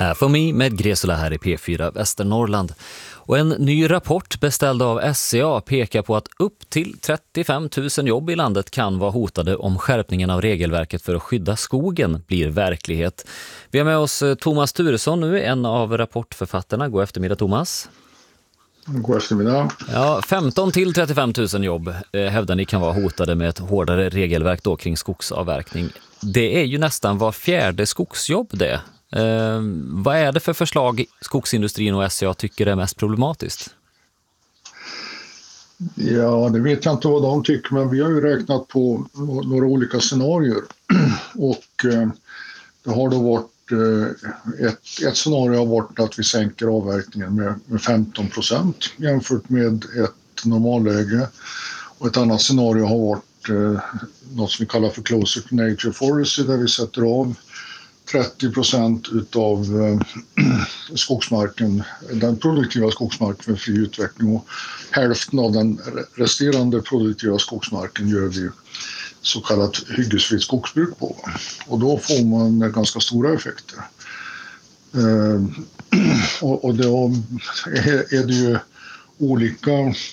FOMI med Gresula här i P4 Västernorrland. Och en ny rapport beställd av SCA pekar på att upp till 35 000 jobb i landet kan vara hotade om skärpningen av regelverket för att skydda skogen blir verklighet. Vi har med oss Thomas Turesson nu, en av rapportförfattarna. God eftermiddag Thomas. God eftermiddag. Ja, 15 till 35 000 jobb hävdar ni kan vara hotade med ett hårdare regelverk då kring skogsavverkning. Det är ju nästan var fjärde skogsjobb det. Vad är det för förslag skogsindustrin och SCA tycker är mest problematiskt? Ja, det vet jag inte vad de tycker, men vi har ju räknat på några olika scenarier. Och det har då varit ett scenario har varit att vi sänker avverkningen med 15% jämfört med ett normalläge. Och ett annat scenario har varit något som vi kallar för closer to nature forestry, där vi sätter av 30% utav skogsmarken, den produktiva skogsmarken för fri utveckling, och hälften av den resterande produktiva skogsmarken gör vi så kallat hyggesfritt skogsbruk på. Och då får man ganska stora effekter. Och då är det ju olika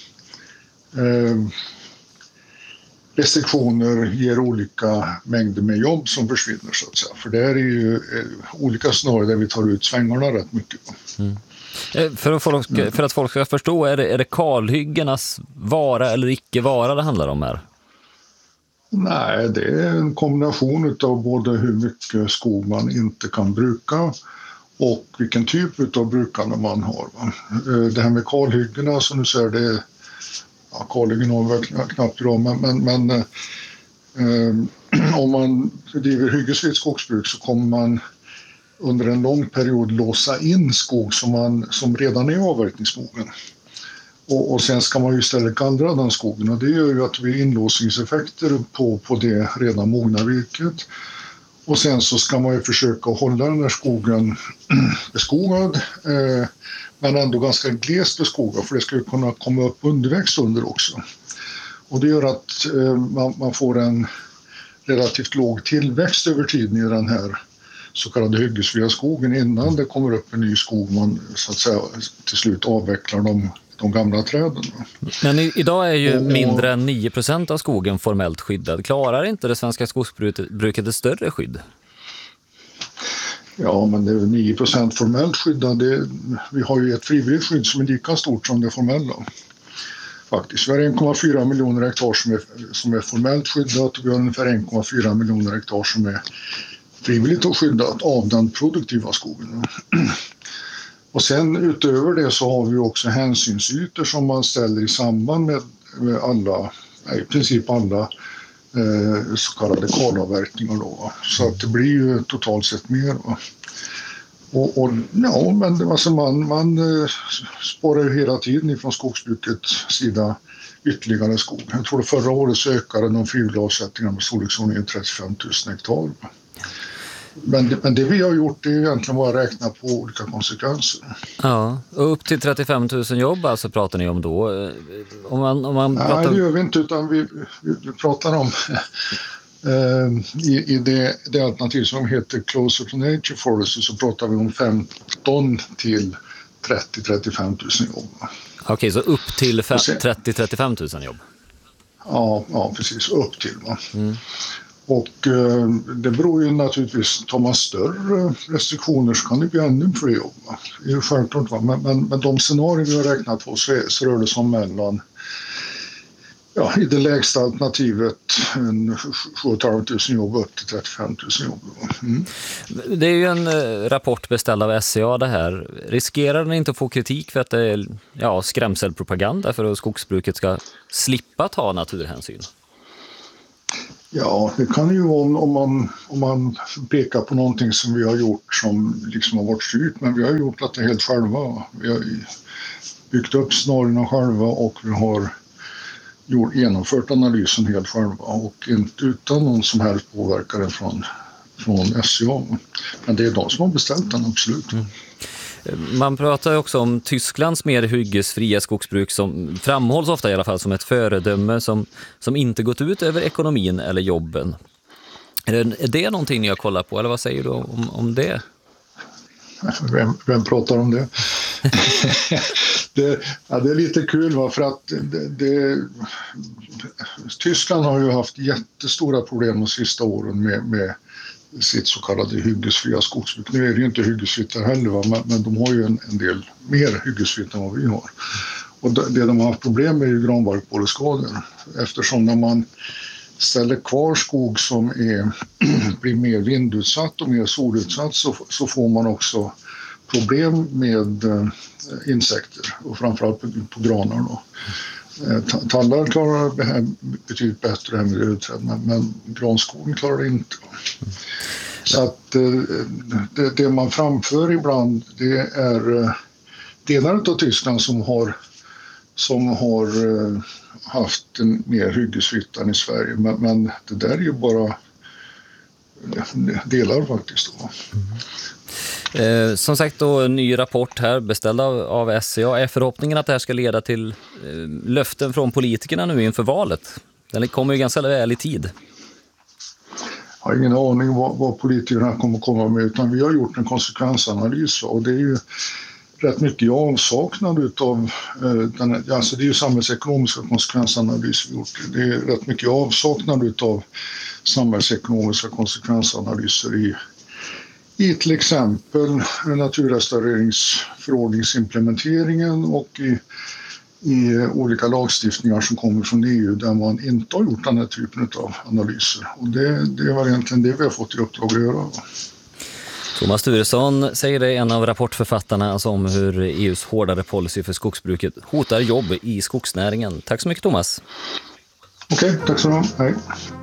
restriktioner ger olika mängder med jobb som försvinner så att säga. För det är ju olika scenarier där vi tar ut svängarna rätt mycket. Mm. För att folk ska förstå, är det kalhyggenas vara eller icke vara det handlar om här? Nej, det är en kombination av både hur mycket skog man inte kan bruka och vilken typ av brukande man har. Det här med kalhyggena som du säger, det är kalhyggen har väl knappt idag, men om man driver hyggesfritt skogsbruk så kommer man under en lång period låsa in skog som redan är avverkningsmogen. Och sen ska man ju istället gallra den skogen, och det gör ju att vi har inlåsningseffekter på det redan mogna virket. Och sen så ska man ju försöka hålla den här skogen beskogad, men ändå ganska glest beskogad, för det ska ju kunna komma upp underväxt under också. Och det gör att man får en relativt låg tillväxt över tiden i den här så kallade hyggesfria skogen innan det kommer upp en ny skog, man så att säga till slut avvecklar de gamla träden. Men idag är ju mindre än 9% av skogen formellt skyddad. Klarar inte det svenska skogsbruket ett större skydd? Ja, men det är 9% formellt skyddad. Vi har ju ett frivilligt skydd som är lika stort som det formella. Faktiskt. Vi har 1,4 miljoner hektar som är formellt skyddat, och vi har ungefär 1,4 miljoner hektar som är frivilligt och skyddat av den produktiva skogen. Och sen utöver det så har vi också hänsynsytor som man ställer i samband med alla, i princip alla så kallade kalavverkningar då. Så att det blir ju totalt sett mer. Men alltså man spårar ju hela tiden från skogsbrukets sida ytterligare skog. Jag tror att förra året så ökade de frivilliga avsättningarna med storleksordningen 35 000 hektar. Men det vi har gjort är egentligen bara räkna på olika konsekvenser. Ja, och upp till 35 000 jobb alltså pratar ni om då? Nej, det gör vi inte, utan vi pratar om i det alternativ som heter Closer to Nature Forestry, så pratar vi om 15 till 30-35 000 jobb. Okej, så upp till 30-35 000 jobb? Ja, precis. Upp till. Och det beror ju naturligtvis, tar man större restriktioner så kan det bli ännu fler jobb. Det är ju självklart, va? Men de scenarier vi har räknat på så rör det som mellan, i det lägsta alternativet 7 500 jobb upp till 35 000 jobb. Mm. Det är ju en rapport beställd av SCA det här. Riskerar den inte att få kritik för att det är skrämselpropaganda för att skogsbruket ska slippa ta naturhänsyn? Ja, det kan ju vara om man pekar på någonting som vi har gjort som liksom har varit styrt, men vi har gjort det helt själva. Vi har byggt upp scenarierna själva och vi har genomfört analysen helt själva och inte utan någon som helst påverkare från SCA. Men det är de som har beställt den, absolut. Mm. Man pratar ju också om Tysklands mer hyggesfria skogsbruk som framhålls ofta i alla fall som ett föredöme som inte gått ut över ekonomin eller jobben. Är det någonting ni har kollat på, eller vad säger du om det? Vem pratar om det? Det är lite kul, va? För att Tyskland har ju haft jättestora problem de sista åren med sitt så kallade hyggesfria skogsbruk. Nu är det ju inte hyggesfritt här heller, va? Men de har ju en del mer hyggesfritt än vad vi har. Och det de har haft problem med är ju granbarkborreskador. Eftersom när man ställer kvar skog som blir mer vindutsatt och mer solutsatt så får man också problem med insekter och framförallt på granar då. Tallar klarar det här betydligt bättre än med lövträd, men granskogen klarar det inte. Så att det man framför ibland, det är delar av Tyskland som har haft en mer hyggesfritt än i Sverige, men det där är ju bara delar faktiskt då. Som sagt då, en ny rapport här beställd av SCA. Är förhoppningen att det här ska leda till löften från politikerna nu inför valet? Den kommer ju ganska väl i tid. Jag har ingen aning vad politikerna kommer att komma med, utan vi har gjort en konsekvensanalys och det är ju rätt mycket avsaknad utav alltså det är ju samhällsekonomiska konsekvensanalyser vi gjort. Det är rätt mycket avsaknad utav samhällsekonomiska konsekvensanalyser i till exempel naturrestaureringsförordningsimplementeringen och i olika lagstiftningar som kommer från EU där man inte har gjort den här typen av analyser. Och det var egentligen det vi har fått i uppdrag att göra. Thomas Turesson säger det, en av rapportförfattarna, alltså om hur EUs hårdare policy för skogsbruket hotar jobb i skogsnäringen. Tack så mycket, Thomas. Okej, tack så mycket. Hej.